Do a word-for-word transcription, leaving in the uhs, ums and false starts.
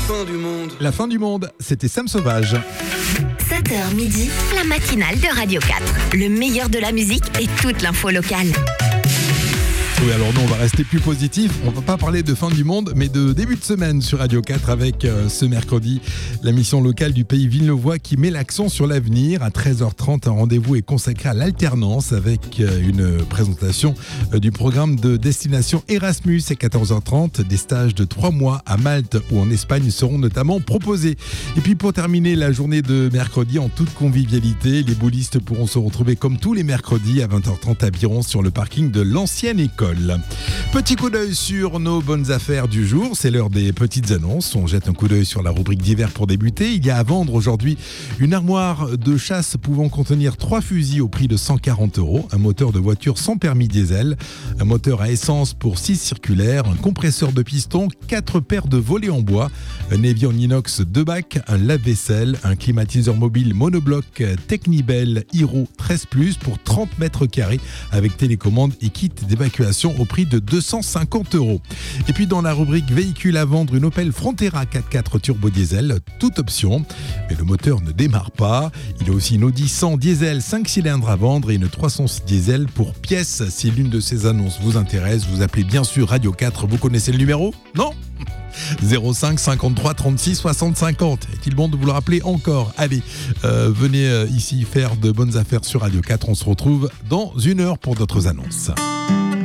fin du monde. La fin du monde, c'était Sam Sauvage. sept heures midi, la matinale de Radio quatre. Le meilleur de la musique et toute l'info locale. Oui, alors nous, on va rester plus positif. On va pas parler de fin du monde, mais de début de semaine sur Radio quatre avec euh, ce mercredi, la mission locale du pays villeneuvois qui met l'accent sur l'avenir. À treize heures trente, un rendez-vous est consacré à l'alternance avec euh, une présentation euh, du programme de destination Erasmus. Et quatorze heures trente, des stages de trois mois à Malte ou en Espagne seront notamment proposés. Et puis pour terminer la journée de mercredi en toute convivialité, les boulistes pourront se retrouver comme tous les mercredis à vingt heures trente à Biron sur le parking de l'ancienne école. Petit coup d'œil sur nos bonnes affaires du jour, c'est l'heure des petites annonces. On jette un coup d'œil sur la rubrique d'hiver pour débuter. Il y a à vendre aujourd'hui une armoire de chasse pouvant contenir trois fusils au prix de cent quarante euros, un moteur de voiture sans permis diesel, un moteur à essence pour six circulaires, un compresseur de piston, quatre paires de volets en bois, un évier en inox deux bacs, un lave-vaisselle, un climatiseur mobile monobloc Technibel Hero treize plus pour trente mètres carrés avec télécommande et kit d'évacuation au prix de deux cent cinquante euros. Et puis dans la rubrique véhicule à vendre, une Opel Frontera quatre-quatre turbo diesel, toute option, mais le moteur ne démarre pas. Il y a aussi une Audi cent diesel cinq cylindres à vendre et une trois cent six diesel pour pièces. Si l'une de ces annonces vous intéresse, vous appelez bien sûr Radio quatre. Vous connaissez le numéro ? Non ? zéro cinq cinquante-trois trente-six soixante cinquante. Est-il bon de vous le rappeler encore ? Allez, euh, venez euh, ici faire de bonnes affaires sur Radio quatre. On se retrouve dans une heure pour d'autres annonces.